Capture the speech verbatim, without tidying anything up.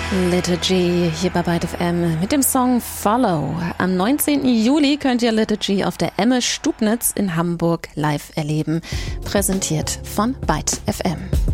Liturgy hier bei Byte F M mit dem Song Follow. Am neunzehnten Juli könnt ihr Liturgy auf der Emme Stubnitz in Hamburg live erleben. Präsentiert von Byte F M.